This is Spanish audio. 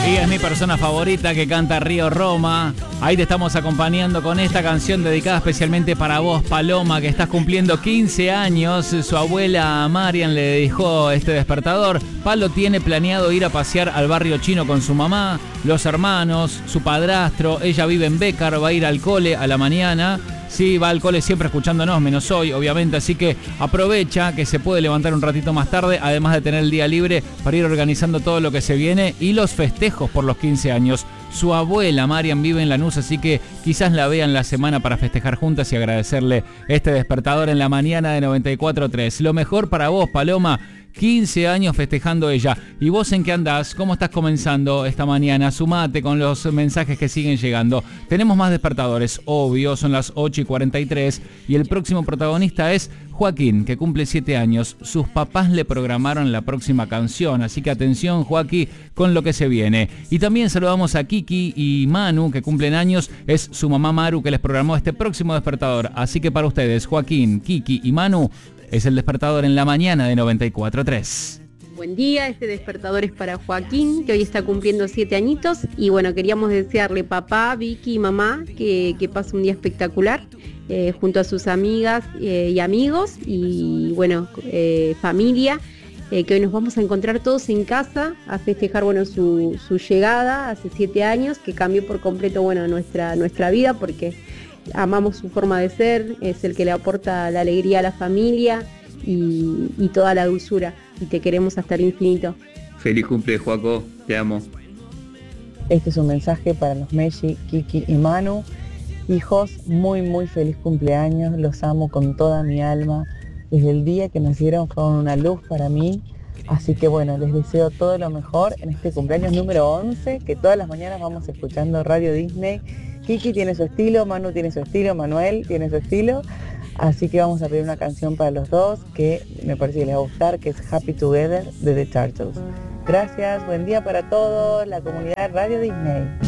Y es mi persona favorita que canta Río Roma. Ahí te estamos acompañando con esta canción dedicada especialmente para vos, Paloma, que estás cumpliendo 15 años. Su abuela Marian le dedicó este despertador. Palo tiene planeado ir a pasear al barrio chino con su mamá, los hermanos, su padrastro. Ella vive en Bécar, va a ir al cole a la mañana. Sí, va al cole siempre escuchándonos, menos hoy, obviamente, así que aprovecha que se puede levantar un ratito más tarde, además de tener el día libre para ir organizando todo lo que se viene y los festejos por los 15 años. Su abuela, Marian, vive en Lanús, así que quizás la vean la semana para festejar juntas y agradecerle este despertador en la mañana de 94.3. Lo mejor para vos, Paloma. 15 años festejando ella. ¿Y vos en qué andás? ¿Cómo estás comenzando esta mañana? Sumate con los mensajes que siguen llegando. Tenemos más despertadores, obvio, son las 8:43 y el próximo protagonista es Joaquín, que cumple 7 años. Sus papás le programaron la próxima canción, así que atención, Joaquín, con lo que se viene. Y también saludamos a Kiki y Manu, que cumplen años. Es su mamá Maru que les programó este próximo despertador. Así que para ustedes, Joaquín, Kiki y Manu, es el despertador en la mañana de 94.3. Buen día, este despertador es para Joaquín, que hoy está cumpliendo 7 añitos. Y bueno, queríamos desearle papá, Vicky y mamá que pase un día espectacular junto a sus amigas y amigos. Y bueno, familia, que hoy nos vamos a encontrar todos en casa a festejar su llegada hace 7 años, que cambió por completo nuestra vida, porque amamos su forma de ser, es el que le aporta la alegría a la familia y toda la dulzura, y te queremos hasta el infinito. Feliz cumple, Joaco, te amo. Este es un mensaje para los Meshi, Kiki y Manu. Hijos, muy muy feliz cumpleaños, los amo con toda mi alma. Desde el día que nacieron fueron una luz para mí. Así que bueno, les deseo todo lo mejor en este cumpleaños número 11, que todas las mañanas vamos escuchando Radio Disney. Kiki tiene su estilo, Manu tiene su estilo, Manuel tiene su estilo. Así que vamos a pedir una canción para los dos que me parece que les va a gustar, que es Happy Together de The Turtles. Gracias, buen día para todos, la comunidad Radio Disney.